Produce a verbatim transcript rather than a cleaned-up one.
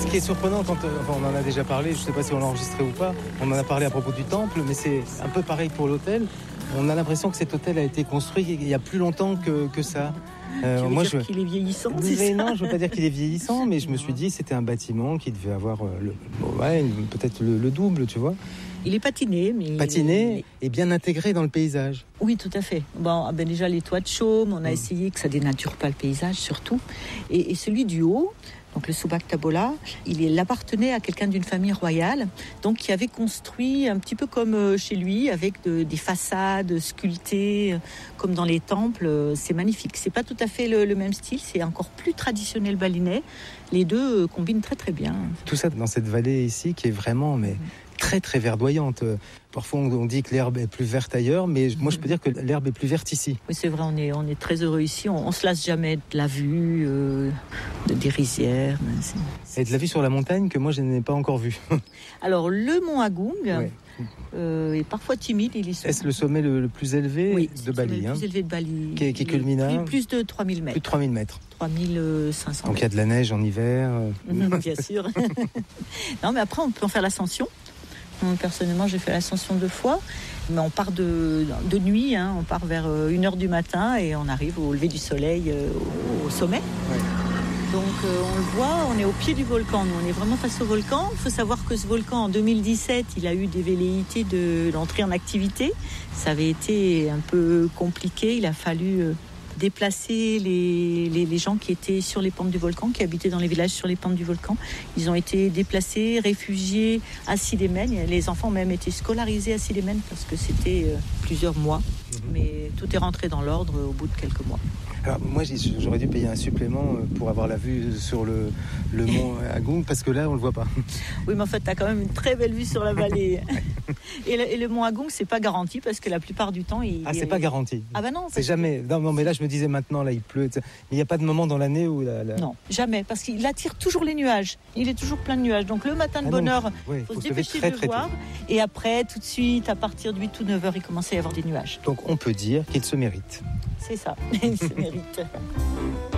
qui est surprenant, quand euh, enfin, on en a déjà parlé, je ne sais pas si on l'a enregistré ou pas, on en a parlé à propos du temple, mais c'est un peu pareil pour l'hôtel. On a l'impression que cet hôtel a été construit il y a plus longtemps que, que ça. Euh, tu veux moi, dire je... qu'il est vieillissant, c'est mais ça? Non, je ne veux pas dire qu'il est vieillissant, mais je me suis dit que c'était un bâtiment qui devait avoir euh, le... ouais, peut-être le, le double, tu vois. Il est patiné, mais... Patiné et bien intégré dans le paysage. Oui, tout à fait. Bon, ben déjà, les toits de chaume, on a mmh. essayé que ça dénature pas le paysage, surtout. Et, et celui du haut, donc le Subak Tabola, il, il appartenait à quelqu'un d'une famille royale, donc qui avait construit un petit peu comme chez lui, avec de, des façades sculptées, comme dans les temples. C'est magnifique. C'est pas tout à fait le, le même style, c'est encore plus traditionnel balinais. Les deux combinent très très bien. Tout ça dans cette vallée ici qui est vraiment... mais... très très verdoyante. Parfois on dit que l'herbe est plus verte ailleurs, mais moi je peux dire que l'herbe est plus verte ici. Oui, c'est vrai, on est, on est très heureux ici, on, on se lasse jamais de la vue, euh, de, des rizières. C'est, c'est... Et de la vue sur la montagne que moi je n'ai pas encore vue. Alors le mont Agung ouais. euh, est parfois timide. Il est... Est-ce le sommet le, le plus élevé oui, de Bali? Oui, le hein, plus élevé de Bali. Qui, qui culmine à... plus, plus de trois mille mètres. Plus de trois mille mètres. trois mille cinq cents. Donc il y a de la neige en hiver. Bien sûr. Non, mais après on peut en faire l'ascension. Personnellement, j'ai fait l'ascension deux fois, mais on part de, de nuit, hein, on part vers une heure du matin et on arrive au lever du soleil euh, au, au sommet. Ouais. Donc euh, on le voit, on est au pied du volcan, nous, on est vraiment face au volcan. Il faut savoir que ce volcan, en deux mille dix-sept, il a eu des velléités de l'entrée en activité. Ça avait été un peu compliqué, il a fallu... Euh, déplacer les, les, les gens qui étaient sur les pentes du volcan, qui habitaient dans les villages sur les pentes du volcan. Ils ont été déplacés, réfugiés à Sidémen. Les enfants ont même été scolarisés à Sidémen parce que c'était euh, plusieurs mois. Mmh. Mais tout est rentré dans l'ordre au bout de quelques mois. Alors moi j'aurais dû payer un supplément pour avoir la vue sur le, le mont Agung parce que là on le voit pas. Oui, mais en fait tu as quand même une très belle vue sur la vallée. et, le, et le mont Agung c'est pas garanti parce que la plupart du temps il... Ah c'est pas garanti. Ah bah non. C'est jamais. Non, non mais là je me disais maintenant là il pleut. Mais il n'y a pas de moment dans l'année où la, la... Non, jamais parce qu'il attire toujours les nuages. Il est toujours plein de nuages. Donc le matin de ah bonne heure, il oui, faut, faut se dépêcher très, de le voir. Tôt. Et après tout de suite à partir de huit ou neuf heures il commence à y avoir des nuages. Donc on peut dire qu'il se mérite. C'est ça, il se mérite.